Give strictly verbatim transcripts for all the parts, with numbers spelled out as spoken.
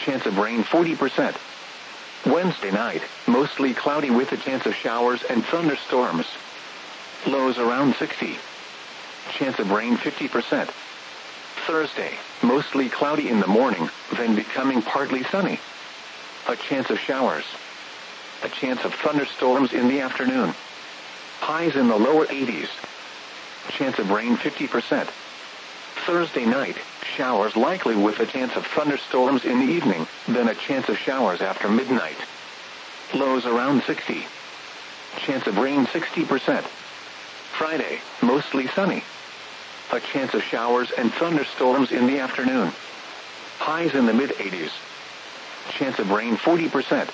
Chance of rain forty percent. Wednesday night, mostly cloudy with a chance of showers and thunderstorms. Lows around sixty. Chance of rain fifty percent. Thursday, mostly cloudy in the morning, then becoming partly sunny. A chance of showers. A chance of thunderstorms in the afternoon. Highs in the lower eighties. Chance of rain fifty percent. Thursday night, showers likely with a chance of thunderstorms in the evening, then a chance of showers after midnight. Lows around sixty. Chance of rain sixty percent. Friday, mostly sunny. A chance of showers and thunderstorms in the afternoon. Highs in the mid-eighties. Chance of rain forty percent.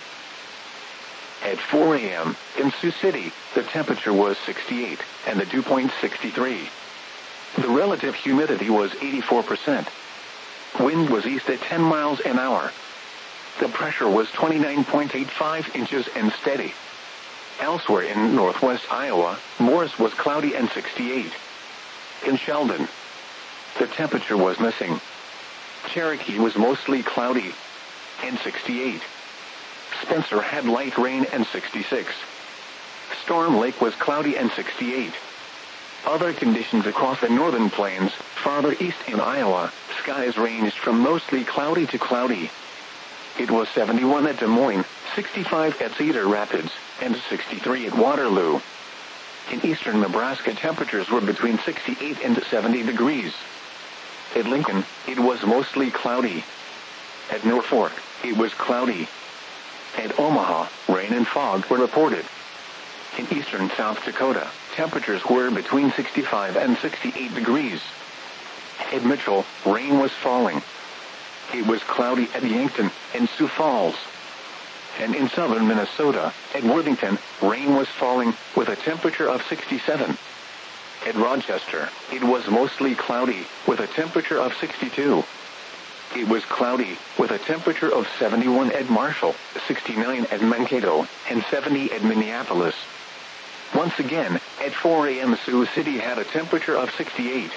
At four a m, in Sioux City, the temperature was sixty-eight, and the dew point sixty-three. The relative humidity was eighty-four percent. Wind was east at ten miles an hour. The pressure was twenty-nine point eight five inches and steady. Elsewhere in northwest Iowa, Morris was cloudy and sixty-eight. In Sheldon, the temperature was missing. Cherokee was mostly cloudy and sixty-eight. Spencer had light rain and sixty-six. Storm Lake was cloudy and sixty-eight. Other conditions across the northern plains, farther east in Iowa, skies ranged from mostly cloudy to cloudy. It was seventy-one at Des Moines, sixty-five at Cedar Rapids, and sixty-three at Waterloo. In eastern Nebraska, temperatures were between sixty-eight and seventy degrees. At Lincoln, it was mostly cloudy. At Norfolk, it was cloudy. At Omaha, rain and fog were reported. In eastern South Dakota, temperatures were between sixty-five and sixty-eight degrees. At Mitchell, rain was falling. It was cloudy at Yankton and Sioux Falls. And in southern Minnesota, at Worthington, rain was falling with a temperature of sixty-seven. At Rochester, it was mostly cloudy with a temperature of sixty-two. It was cloudy with a temperature of seventy-one at Marshall, sixty-nine at Mankato, and seventy at Minneapolis. Once again, at four a m Sioux City had a temperature of sixty-eight.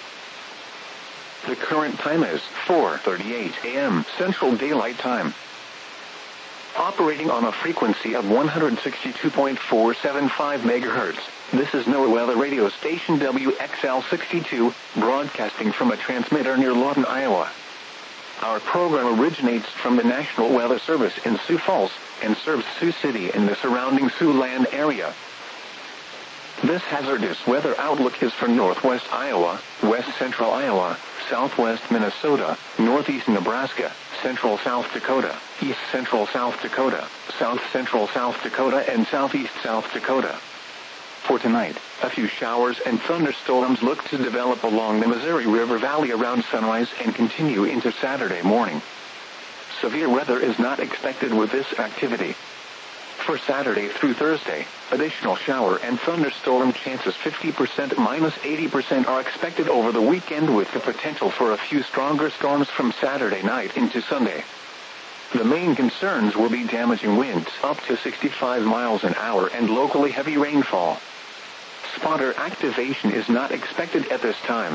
The current time is four thirty-eight a m Central Daylight Time. Operating on a frequency of one hundred sixty-two point four seven five megahertz, this is NOAA Weather Radio Station W X L sixty-two, broadcasting from a transmitter near Lawton, Iowa. Our program originates from the National Weather Service in Sioux Falls and serves Sioux City and the surrounding Siouxland area. This hazardous weather outlook is for northwest Iowa, west central Iowa, southwest Minnesota, northeast Nebraska, central South Dakota, east central South Dakota, south central South Dakota, and southeast South Dakota. For tonight, a few showers and thunderstorms look to develop along the Missouri River Valley around sunrise and continue into Saturday morning. Severe weather is not expected with this activity. For Saturday through Thursday, additional shower and thunderstorm chances fifty percent minus eighty percent are expected over the weekend, with the potential for a few stronger storms from Saturday night into Sunday. The main concerns will be damaging winds up to sixty-five miles an hour and locally heavy rainfall. Spotter activation is not expected at this time.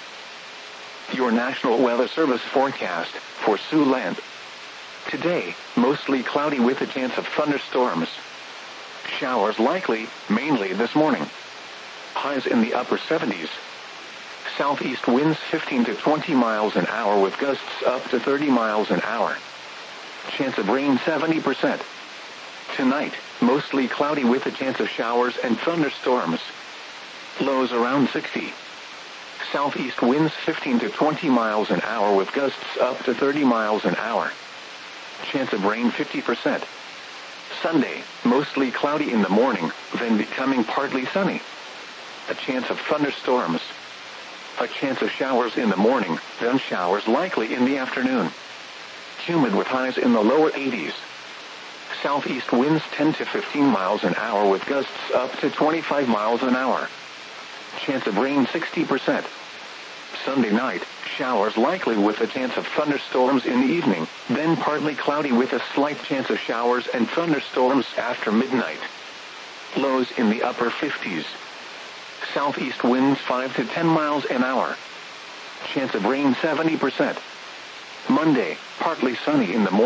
Your National Weather Service forecast for Siouxland. Today, mostly cloudy with a chance of thunderstorms. Showers likely, mainly this morning. Highs in the upper seventies. Southeast winds fifteen to twenty miles an hour with gusts up to thirty miles an hour. Chance of rain seventy percent. Tonight, mostly cloudy with a chance of showers and thunderstorms. Lows around sixty. Southeast winds fifteen to twenty miles an hour with gusts up to thirty miles an hour. Chance of rain fifty percent. Sunday, mostly cloudy in the morning, then becoming partly sunny. A chance of thunderstorms. A chance of showers in the morning, then showers likely in the afternoon. Humid with highs in the lower eighties. Southeast winds ten to fifteen miles an hour with gusts up to twenty-five miles an hour. Chance of rain sixty percent. Sunday night, showers likely with a chance of thunderstorms in the evening, then partly cloudy with a slight chance of showers and thunderstorms after midnight. Lows in the upper fifties. Southeast winds five to ten miles an hour. Chance of rain seventy percent. Monday, partly sunny in the morning.